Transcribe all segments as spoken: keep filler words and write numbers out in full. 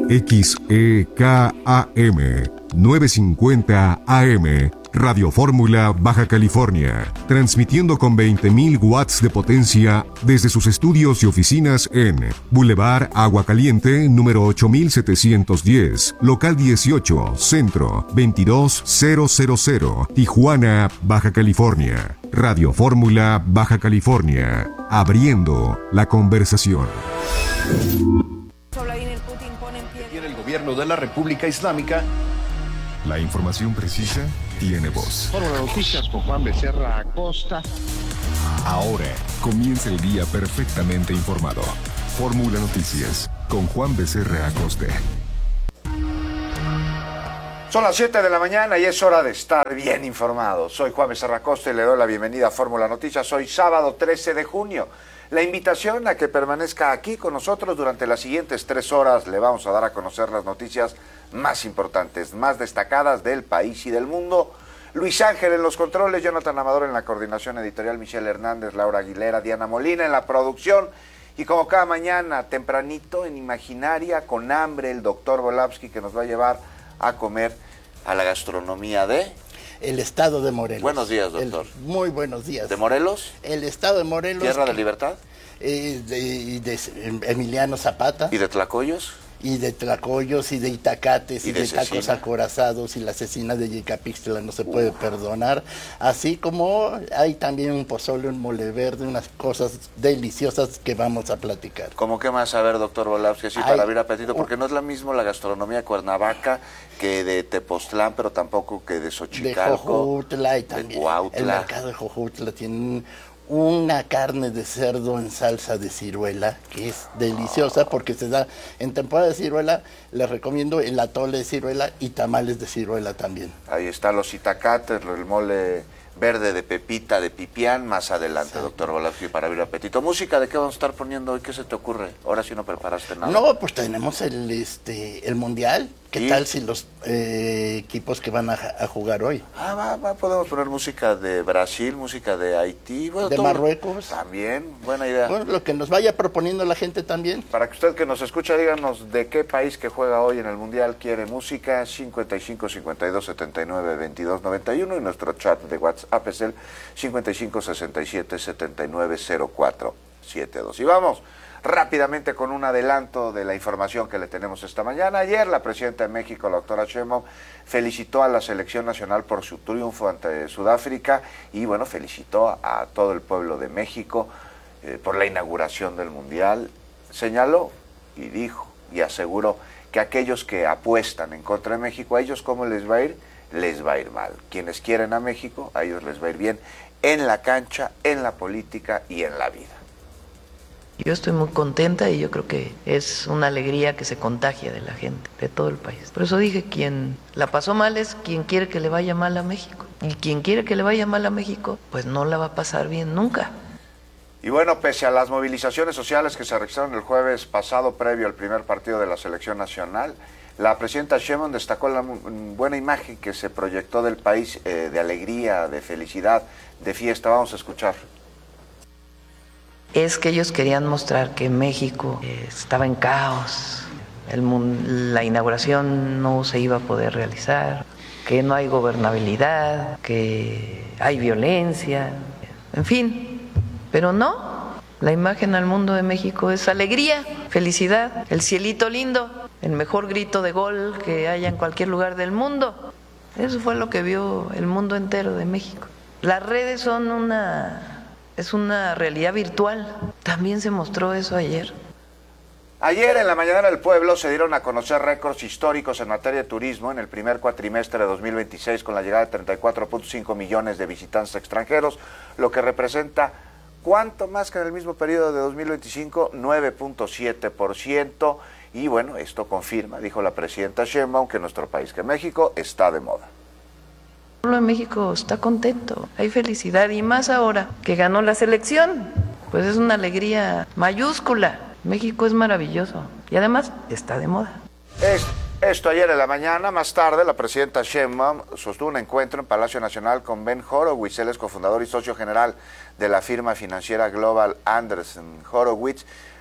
X E K A M novecientos cincuenta A M, Radio Fórmula, Baja California, transmitiendo con veinte mil watts de potencia desde sus estudios y oficinas en Boulevard Agua Caliente, número ocho mil setecientos diez, local dieciocho, Centro, veintidós mil, Tijuana, Baja California. Radio Fórmula, Baja California, abriendo la conversación. Tiene el gobierno de la República Islámica. La información precisa tiene voz. Fórmula Noticias con Juan Becerra Acosta. Ahora comienza el día perfectamente informado. Fórmula Noticias con Juan Becerra Acosta. Son las siete de la mañana y es hora de estar bien informado. Soy Juan Becerra Acosta y le doy la bienvenida a Fórmula Noticias. Hoy sábado trece de junio. La invitación a que permanezca aquí con nosotros durante las siguientes tres horas. Le vamos a dar a conocer las noticias más importantes, más destacadas del país y del mundo. Luis Ángel en los controles, Jonathan Amador en la coordinación editorial, Michelle Hernández, Laura Aguilera, Diana Molina en la producción. Y como cada mañana, tempranito, en Imaginaria, con hambre, el doctor Volavsky, que nos va a llevar a comer a la gastronomía de... El estado de Morelos. Buenos días, doctor. El, muy buenos días. ¿De Morelos? El estado de Morelos. ¿Tierra de libertad? Eh, de, de, de Emiliano Zapata. ¿Y de Tlacoyos? Y de Tlacoyos, y de Itacates, y, y de, de tacos acorazados, y la asesina de Yecapixtla no se puede uh. perdonar. Así como hay también un pozole, un mole verde, unas cosas deliciosas que vamos a platicar. ¿Cómo qué más? A ver, doctor Volavsky, así hay, para abrir apetito, porque uh. no es la misma la gastronomía de Cuernavaca que de Tepoztlán, pero tampoco que de Xochicalco. De Jojutla y también el mercado de Jojutla tiene una carne de cerdo en salsa de ciruela, que es deliciosa porque se da en temporada de ciruela. Les recomiendo el atole de ciruela y tamales de ciruela también. Ahí están los itacates, el mole verde de pepita, de pipián, más adelante, sí. Doctor Volavsky, para abrir apetito. ¿Música de qué vamos a estar poniendo hoy? ¿Qué se te ocurre? Ahora sí no preparaste nada. No, pues tenemos el este el Mundial. ¿Qué ¿Sí? tal si los eh, equipos que van a, a jugar hoy? Ah, va, va, podemos poner música de Brasil, música de Haití. Bueno, de todo, Marruecos. También, buena idea. Bueno, lo que nos vaya proponiendo la gente también. Para que usted que nos escucha, díganos de qué país que juega hoy en el Mundial quiere música. cincuenta y cinco, cincuenta y dos, setenta y nueve, veintidós, noventa y uno y nuestro chat de WhatsApp es el cincuenta y cinco, sesenta y siete, setenta y nueve, cero cuatro setenta y dos. Y vamos rápidamente con un adelanto de la información que le tenemos esta mañana. Ayer la presidenta de México, la doctora Sheinbaum, felicitó a la selección nacional por su triunfo ante Sudáfrica y bueno, felicitó a todo el pueblo de México eh, por la inauguración del Mundial. Señaló y dijo y aseguró que aquellos que apuestan en contra de México, a ellos ¿cómo les va a ir? Les va a ir mal. Quienes quieren a México, a ellos les va a ir bien en la cancha, en la política y en la vida. Yo estoy muy contenta y yo creo que es una alegría que se contagia de la gente, de todo el país. Por eso dije, quien la pasó mal es quien quiere que le vaya mal a México. Y quien quiere que le vaya mal a México, pues no la va a pasar bien nunca. Y bueno, pese a las movilizaciones sociales que se registraron el jueves pasado previo al primer partido de la selección nacional, la presidenta Sheinbaum destacó la buena imagen que se proyectó del país, eh, de alegría, de felicidad, de fiesta. Vamos a escuchar. Es que ellos querían mostrar que México eh, estaba en caos, el, la inauguración no se iba a poder realizar, que no hay gobernabilidad, que hay violencia, en fin, pero no, la imagen al mundo de México es alegría, felicidad, el cielito lindo, el mejor grito de gol que haya en cualquier lugar del mundo. Eso fue lo que vio el mundo entero de México. Las redes son una... es una realidad virtual. También se mostró eso ayer. Ayer en la mañana del pueblo se dieron a conocer récords históricos en materia de turismo en el primer cuatrimestre de dos mil veintiséis con la llegada de treinta y cuatro punto cinco millones de visitantes extranjeros, lo que representa ¿cuánto más que en el mismo periodo de dos mil veinticinco? nueve punto siete por ciento. Y bueno, esto confirma, dijo la presidenta Sheinbaum, que nuestro país, que México, está de moda. El pueblo de México está contento, hay felicidad y más ahora que ganó la selección, pues es una alegría mayúscula. México es maravilloso y además está de moda. Es, esto ayer en la mañana, más tarde la presidenta Sheinbaum sostuvo un encuentro en Palacio Nacional con Ben Horowitz, él es cofundador y socio general de la firma financiera Global Anderson Horowitz,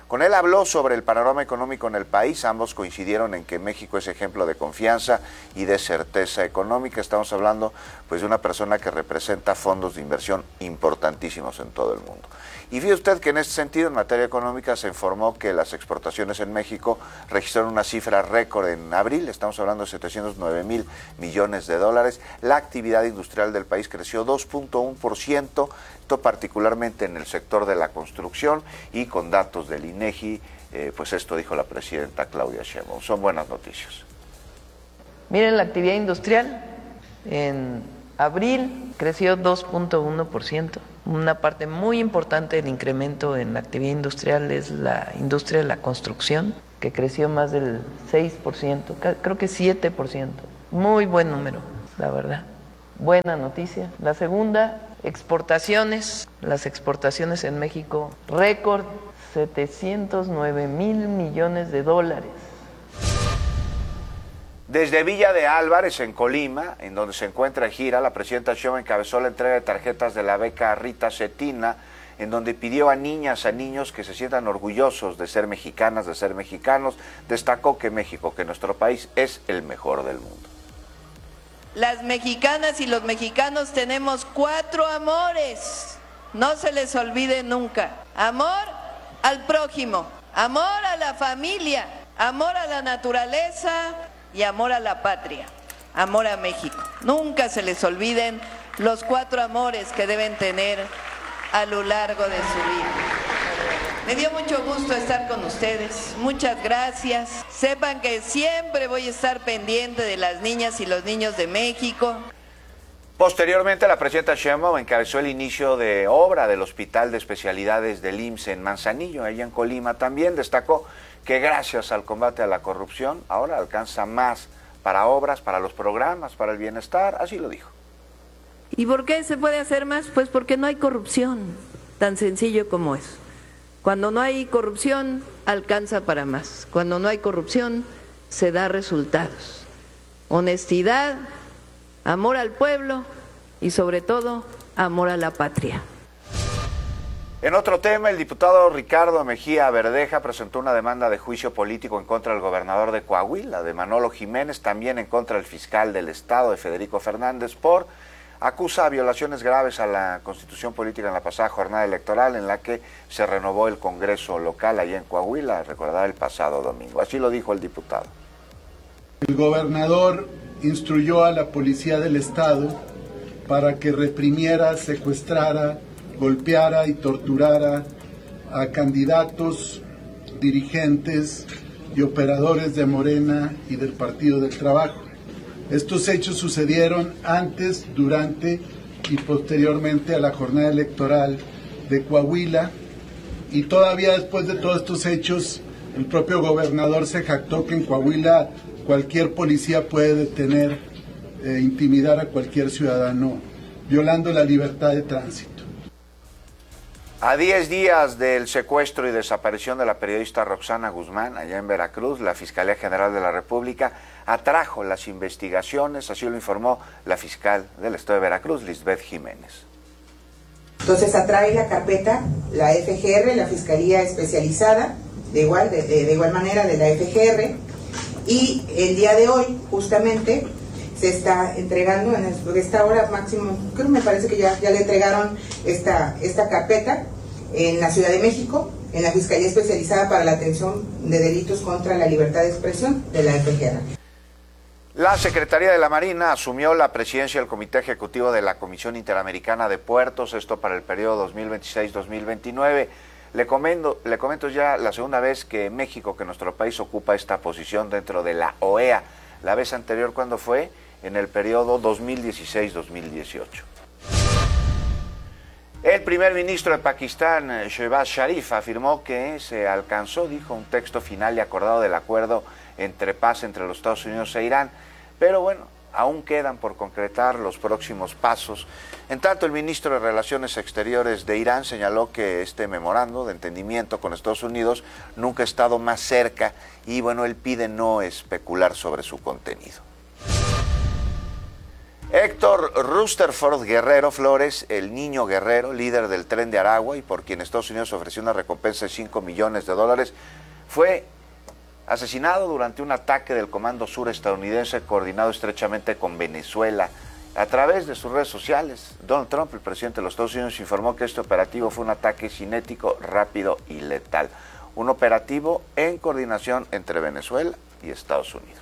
Con él habló sobre el panorama económico en el país. Ambos coincidieron en que México es ejemplo de confianza y de certeza económica. Estamos hablando pues de una persona que representa fondos de inversión importantísimos en todo el mundo. Y fíjese usted que en este sentido, en materia económica, se informó que las exportaciones en México registraron una cifra récord en abril. Estamos hablando de setecientos nueve mil millones de dólares. La actividad industrial del país creció dos punto uno por ciento, esto particularmente en el sector de la construcción, y con datos del INEGI, eh, pues esto dijo la presidenta Claudia Sheinbaum. Son buenas noticias. Miren, la actividad industrial en abril creció dos punto uno por ciento. Una parte muy importante del incremento en la actividad industrial es la industria de la construcción, que creció más del seis por ciento, creo que siete por ciento. Muy buen número, la verdad. Buena noticia. La segunda, exportaciones. Las exportaciones en México, récord, setecientos nueve mil millones de dólares. Desde Villa de Álvarez, en Colima, en donde se encuentra gira, la presidenta Sheinbaum encabezó la entrega de tarjetas de la beca Rita Cetina, en donde pidió a niñas, a niños que se sientan orgullosos de ser mexicanas, de ser mexicanos. Destacó que México, que nuestro país, es el mejor del mundo. Las mexicanas y los mexicanos tenemos cuatro amores, no se les olvide nunca. Amor al prójimo, amor a la familia, amor a la naturaleza y amor a la patria, amor a México. Nunca se les olviden los cuatro amores que deben tener a lo largo de su vida. Me dio mucho gusto estar con ustedes, muchas gracias. Sepan que siempre voy a estar pendiente de las niñas y los niños de México. Posteriormente, la presidenta Sheinbaum encabezó el inicio de obra del Hospital de Especialidades del I M S S en Manzanillo, allá en Colima. También destacó que gracias al combate a la corrupción, ahora alcanza más para obras, para los programas, para el bienestar, así lo dijo. ¿Y por qué se puede hacer más? Pues porque no hay corrupción, tan sencillo como es. Cuando no hay corrupción, alcanza para más. Cuando no hay corrupción, se da resultados. Honestidad, amor al pueblo y sobre todo, amor a la patria. En otro tema, el diputado Ricardo Mejía Verdeja presentó una demanda de juicio político en contra del gobernador de Coahuila, de Manolo Jiménez, también en contra del fiscal del Estado, de Federico Fernández, por acusa violaciones graves a la Constitución política en la pasada jornada electoral, en la que se renovó el Congreso local allá en Coahuila, recordar el pasado domingo. Así lo dijo el diputado. El gobernador instruyó a la Policía del Estado para que reprimiera, secuestrara, golpeara y torturara a candidatos, dirigentes y operadores de Morena y del Partido del Trabajo. Estos hechos sucedieron antes, durante y posteriormente a la jornada electoral de Coahuila, y todavía después de todos estos hechos, el propio gobernador se jactó que en Coahuila cualquier policía puede detener e intimidar a cualquier ciudadano, violando la libertad de tránsito. A diez días del secuestro y desaparición de la periodista Roxana Guzmán, allá en Veracruz, la Fiscalía General de la República atrajo las investigaciones, así lo informó la fiscal del Estado de Veracruz, Lisbeth Jiménez. Entonces atrae la carpeta, la F G R, la Fiscalía Especializada, de igual, de, de, de igual manera de la F G R, y el día de hoy, justamente, se está entregando, en esta hora máximo, creo que me parece que ya, ya le entregaron esta, esta carpeta en la Ciudad de México, en la Fiscalía Especializada para la Atención de Delitos contra la Libertad de Expresión de la F G R. La Secretaría de la Marina asumió la presidencia del Comité Ejecutivo de la Comisión Interamericana de Puertos, esto para el periodo dos mil veintiséis dos mil veintinueve. Le comento, le comento ya la segunda vez que México, que nuestro país ocupa esta posición dentro de la O E A. La vez anterior, ¿cuándo fue? En el periodo dos mil dieciséis dos mil dieciocho. El primer ministro de Pakistán, Shehbaz Sharif, afirmó que se alcanzó, dijo, un texto final y acordado del acuerdo entre paz entre los Estados Unidos e Irán, pero bueno, aún quedan por concretar los próximos pasos. En tanto, el ministro de Relaciones Exteriores de Irán señaló que este memorando de entendimiento con Estados Unidos nunca ha estado más cerca y bueno, él pide no especular sobre su contenido. Héctor Rutherford Guerrero Flores, el niño guerrero, líder del Tren de Aragua y por quien Estados Unidos ofreció una recompensa de cinco millones de dólares, fue asesinado durante un ataque del Comando Sur estadounidense coordinado estrechamente con Venezuela. A través de sus redes sociales, Donald Trump, el presidente de los Estados Unidos, informó que este operativo fue un ataque cinético, rápido y letal. Un operativo en coordinación entre Venezuela y Estados Unidos.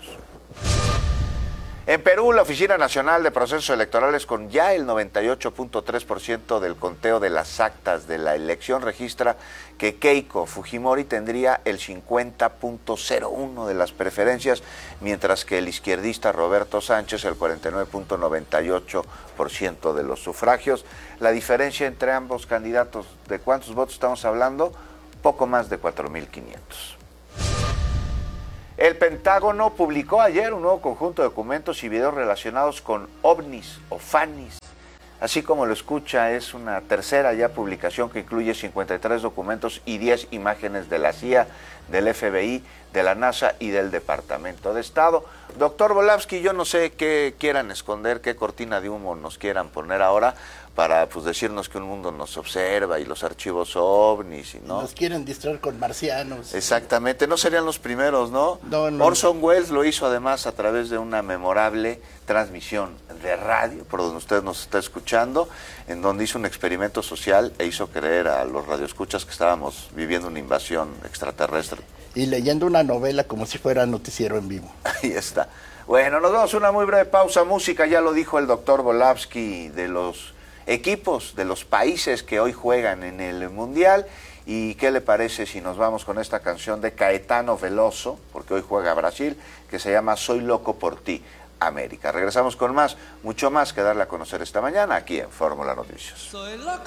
En Perú, la Oficina Nacional de Procesos Electorales, con ya el noventa y ocho punto tres por ciento del conteo de las actas de la elección, registra que Keiko Fujimori tendría el cincuenta punto cero uno de las preferencias, mientras que el izquierdista Roberto Sánchez el cuarenta y nueve punto noventa y ocho por ciento de los sufragios. La diferencia entre ambos candidatos, ¿de cuántos votos estamos hablando? Poco más de cuatro mil quinientos. El Pentágono publicó ayer un nuevo conjunto de documentos y videos relacionados con ovnis o fanis. Así como lo escucha, es una tercera ya publicación que incluye cincuenta y tres documentos y diez imágenes de la C I A, del F B I, de la NASA y del Departamento de Estado. Doctor Volavsky, yo no sé qué quieran esconder, qué cortina de humo nos quieran poner ahora para pues decirnos que un mundo nos observa y los archivos ovnis y no. Nos quieren distraer con marcianos. Exactamente, no serían los primeros, ¿no? No, no. Orson Welles lo hizo además a través de una memorable transmisión de radio, por donde usted nos está escuchando, en donde hizo un experimento social e hizo creer a los radioescuchas que estábamos viviendo una invasión extraterrestre. Y leyendo una novela como si fuera noticiero en vivo. Ahí está. Bueno, nos vamos a una muy breve pausa. Música, ya lo dijo el doctor Volavsky, de los equipos, de los países que hoy juegan en el Mundial. ¿Y qué le parece si nos vamos con esta canción de Caetano Veloso, porque hoy juega Brasil, que se llama Soy loco por ti, América? Regresamos con más, mucho más que darle a conocer esta mañana aquí en Fórmula Noticias.